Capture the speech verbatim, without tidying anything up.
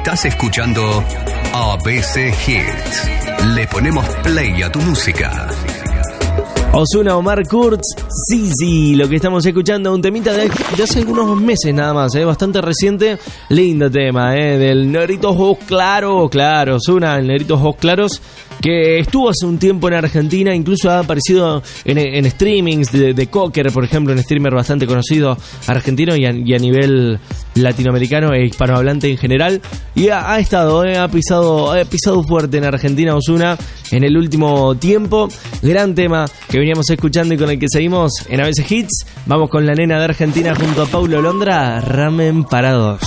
Estás escuchando A B C Hits. Le ponemos play a tu música. Ozuna, Omar Kurz, Zizi, lo que estamos escuchando, un temita de, de hace algunos meses nada más, eh, bastante reciente, lindo tema, eh, del Negrito Ojos Claros, claro, Ozuna, el Negrito Ojos Claros, que estuvo hace un tiempo en Argentina, incluso ha aparecido en, en streamings de, de Cocker, por ejemplo, un streamer bastante conocido argentino y a, y a nivel latinoamericano e hispanohablante en general, y ha, ha estado, eh, ha pisado, ha pisado fuerte en Argentina Ozuna en el último tiempo. Gran tema que veníamos escuchando y con el que seguimos en A B C Hits. Vamos con la nena de Argentina junto a Paulo Londra, Ramen para dos.